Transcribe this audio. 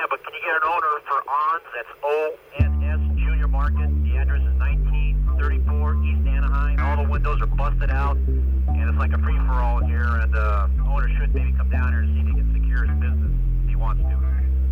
but can you get an owner for ONS? That's ONS Junior Market. The address is 1934 East Anaheim. All the windows are busted out, and it's like a free-for-all here, and the owner should maybe come down